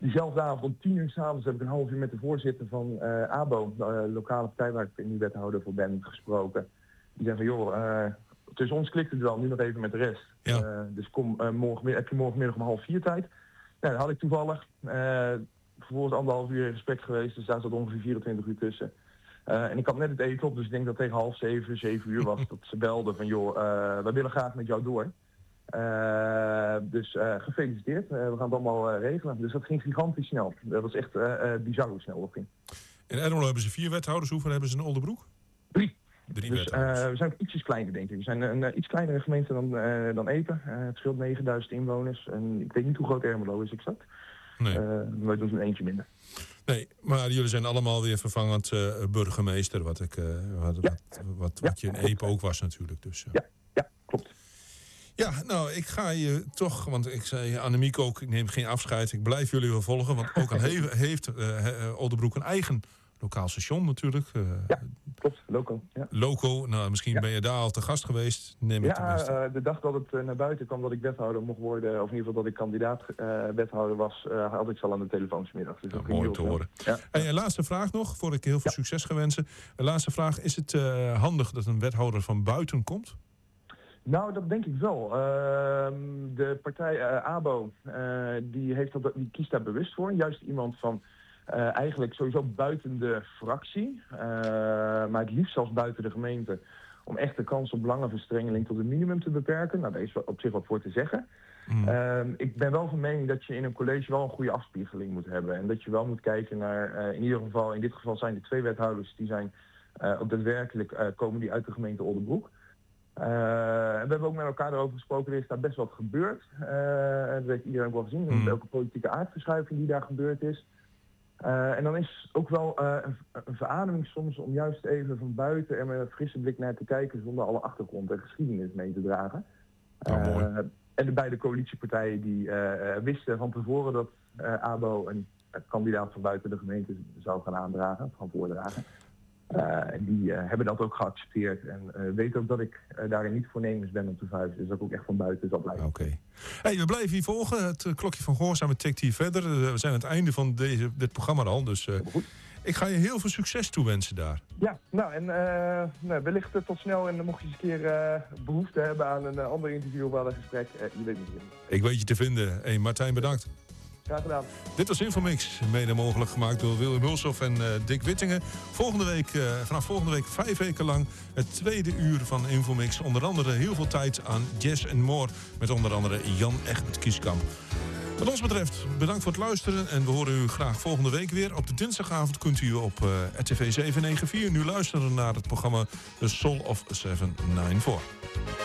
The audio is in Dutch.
diezelfde avond om 10:00 s'avonds heb ik een half uur met de voorzitter van ABO, de lokale partij waar ik nu wethouder voor ben, gesproken. Die zei van joh, tussen ons klikt het wel, nu nog even met de rest. Ja. Dus kom heb je morgenmiddag om 3:30 tijd. Nou, dat had ik toevallig. Vervolgens 1,5 uur in gesprek geweest, dus daar zat ongeveer 24 uur tussen. En ik had net het eten op, dus ik denk dat tegen 6:30, 7 uur was dat ze belden van joh, wij willen graag met jou door. Dus gefeliciteerd, we gaan het allemaal regelen. Dus dat ging gigantisch snel. Dat was echt bizar hoe snel dat ging. In Ermelo hebben ze 4 wethouders. Hoeveel hebben ze in Oldenbroek? 3. 3 Dus wethouders. we zijn ook ietsjes kleiner, denk ik. We zijn een iets kleinere gemeente dan Epe. Het scheelt 9000 inwoners. En ik weet niet hoe groot Ermelo is exact. Nee. We doen een eentje minder. Nee, maar jullie zijn allemaal weer vervangend burgemeester. Wat je in Epe ook was natuurlijk. Dus, Ja, klopt. Ja, nou, ik ga je toch, want ik zei Annemiek ook, ik neem geen afscheid. Ik blijf jullie wel volgen, want ook al heeft Oldenbroek een eigen lokaal station natuurlijk. Ja, klopt. Loco. Ja. Loco, nou, misschien ben je daar al te gast geweest, neem ik tenminste. De dag dat het naar buiten kwam dat ik wethouder mocht worden, of in ieder geval dat ik kandidaat wethouder was, had ik ze al aan de telefoon 's middags. Dus dat Mooi om te horen. Ja. En laatste vraag nog, voordat ik heel veel succes ga wensen. Laatste vraag, is het handig dat een wethouder van buiten komt? Nou, dat denk ik wel. De partij ABO, die kiest daar bewust voor. Juist iemand van eigenlijk sowieso buiten de fractie, maar het liefst zelfs buiten de gemeente, om echt de kans op belangenverstrengeling tot een minimum te beperken. Nou, daar is op zich wat voor te zeggen. Ik ben wel van mening dat je in een college wel een goede afspiegeling moet hebben. En dat je wel moet kijken naar, in dit geval zijn er 2 wethouders die zijn ook daadwerkelijk komen die uit de gemeente Oldenbroek. We hebben ook met elkaar erover gesproken, er is daar best wat gebeurd. Dat heeft iedereen ook wel gezien, welke politieke aardverschuiving die daar gebeurd is. En dan is ook wel een verademing soms om juist even van buiten er met een frisse blik naar te kijken zonder alle achtergrond en geschiedenis mee te dragen. En de beide coalitiepartijen die wisten van tevoren dat ABO een kandidaat van buiten de gemeente zou gaan aandragen, gaan voordragen. En die hebben dat ook geaccepteerd en weten ook dat ik daarin niet voornemens ben om te vuisten. Dus dat ik ook echt van buiten zal blijven. Oké. Hey, we blijven hier volgen. Het klokje van Gehoorzaam tikt hier verder. We zijn aan het einde van dit programma al. Dus ik ga je heel veel succes toewensen daar. Ja, nou en wellicht tot snel. En mocht je eens een keer behoefte hebben aan een ander interview of aan een gesprek, je weet niet. Ik weet je te vinden. Hey, Martijn, bedankt. Graag gedaan. Dit was Infomix, mede mogelijk gemaakt door Willem Hulshoff en Dick Wittingen. Vanaf volgende week 5 weken lang het tweede uur van Infomix. Onder andere heel veel tijd aan Jazz and More met onder andere Jan Egbert Kieskamp. Wat ons betreft, bedankt voor het luisteren en we horen u graag volgende week weer. Op de dinsdagavond kunt u op RTV 794 nu luisteren naar het programma The Soul of 794.